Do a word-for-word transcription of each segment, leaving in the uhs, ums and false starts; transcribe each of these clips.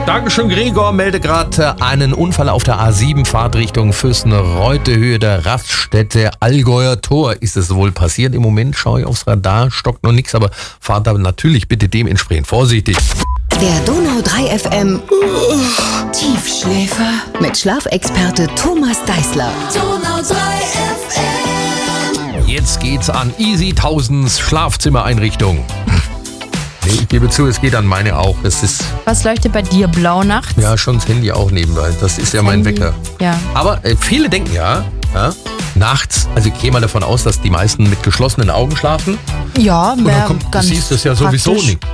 Dankeschön, Gregor. Melde gerade einen Unfall auf der A sieben, Fahrtrichtung Fürstenreute, Höhe der Raststätte Allgäuer Tor. Ist es wohl passiert? Im Moment schaue ich aufs Radar, stockt noch nichts, aber fahrt da natürlich bitte dementsprechend vorsichtig. Der Donau drei F M Tiefschläfer mit Schlafexperte Thomas Deißler. Donau drei F M. Jetzt geht's an Easy Tausends Schlafzimmereinrichtung. Nee, ich gebe zu, es geht an meine auch. Das ist Was leuchtet bei dir blau nachts? ja schon das Handy auch nebenbei. Das ist ja mein Handy. Wecker. Ja. Aber äh, viele denken ja, ja, nachts, also ich gehe mal davon aus, dass die meisten mit geschlossenen Augen schlafen. Ja, Und dann wär kommt, du ganz siehst es ja sowieso praktisch. nicht.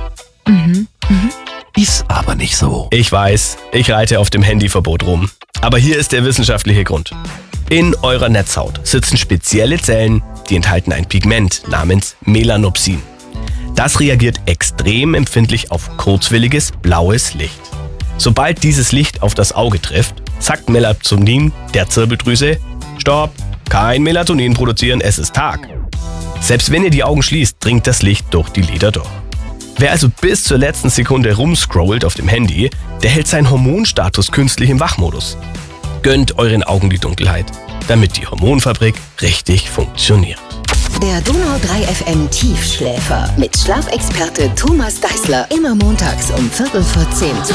Ist aber nicht so. Ich weiß, ich reite auf dem Handyverbot rum. Aber hier ist der wissenschaftliche Grund. In eurer Netzhaut sitzen spezielle Zellen, die enthalten ein Pigment namens Melanopsin. Das reagiert extrem empfindlich auf kurzwelliges blaues Licht. Sobald dieses Licht auf das Auge trifft, sagt Melatonin der Zirbeldrüse: Stopp, kein Melatonin produzieren, es ist Tag. Selbst wenn ihr die Augen schließt, dringt das Licht durch die Lider durch. Wer also bis zur letzten Sekunde rumscrollt auf dem Handy, der hält seinen Hormonstatus künstlich im Wachmodus. Gönnt euren Augen die Dunkelheit, damit die Hormonfabrik richtig funktioniert. Der Donau drei F M Tiefschläfer mit Schlafexperte Thomas Deißler. Immer montags um Viertel vor zehn.